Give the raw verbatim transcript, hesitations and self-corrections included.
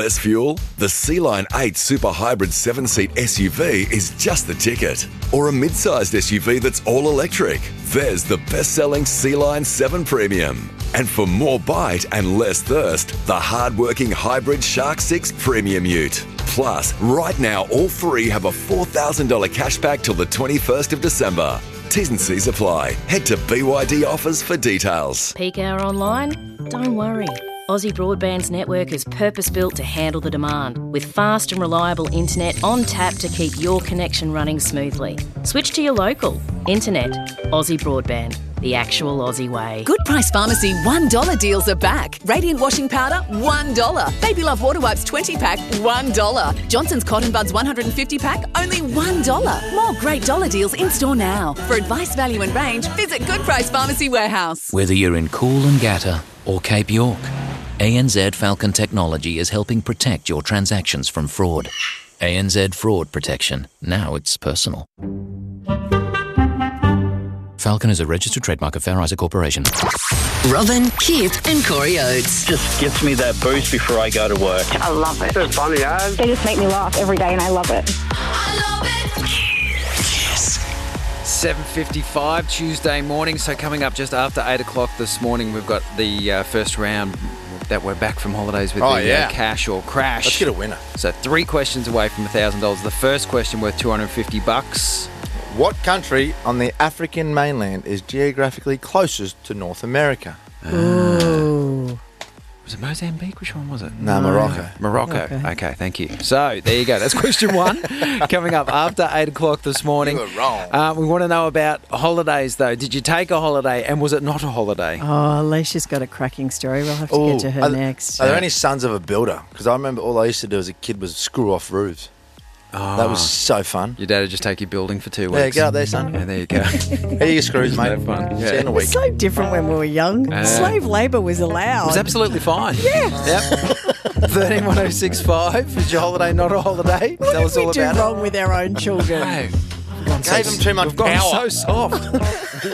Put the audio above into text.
Less fuel? The Sea-Line eight Super Hybrid seven-seat S U V is just the ticket. Or a mid-sized S U V that's all electric. There's the best-selling Sea-Line seven Premium. And for more bite and less thirst, the hard-working hybrid Shark six Premium Ute. Plus, right now, all three have a four thousand dollars cashback till the twenty-first of December. T's and C's apply. Head to B Y D offers for details. Peak hour online? Don't worry. Aussie Broadband's network is purpose-built to handle the demand, with fast and reliable internet on tap to keep your connection running smoothly. Switch to your local. Internet. Aussie Broadband. The actual Aussie way. Good Price Pharmacy one dollar deals are back. Radiant washing powder, one dollar. Baby Love Water Wipes twenty pack, one dollar. Johnson's Cotton Buds one hundred fifty pack, only one dollar. More great dollar deals in store now. For advice, value and range, visit Good Price Pharmacy Warehouse. Whether you're in Coolangatta or Cape York, A N Z Falcon Technology is helping protect your transactions from fraud. A N Z Fraud Protection. Now it's personal. Falcon is a registered trademark of Fair Isaac Corporation. Robin, Kip and Corey Oates. Just gets me that boost before I go to work. I love it. It's funny, guys. They just make me laugh every day and I love it. I love it. Yes. seven fifty-five Tuesday morning. So coming up just after eight o'clock this morning, we've got the uh, first round that we're back from holidays with Oh, the yeah. uh, cash or crash. Let's get a winner. So three questions away from one thousand dollars. The first question worth two hundred fifty bucks. What country on the African mainland is geographically closest to North America? Ooh. Was it Mozambique? Which one was it? No, Morocco. Morocco. Okay. Okay, thank you. So there you go. That's question one. Coming up after eight o'clock this morning. You were wrong. Uh, we want to know about holidays, though. Did you take a holiday, and was it not a holiday? Oh, Alicia's got a cracking story. We'll have to Ooh, get to her are, next. Are there any sons of a builder? Because I remember all I used to do as a kid was screw off roofs. Oh, That was so fun. Your dad would just take you building for two weeks. Yeah, get out there, son. Yeah, there you go. Here you screws, mate. No fun. See Yeah. you in a It week. was so different when we were young. Uh, Slave labour was allowed. It was absolutely fine. Yeah. Yep. thirteen one oh six five. Is your holiday not a holiday? What Tell did us we all do about wrong with our own children? it. Hey, we've gone Gave so, them too much we've gone power. so soft.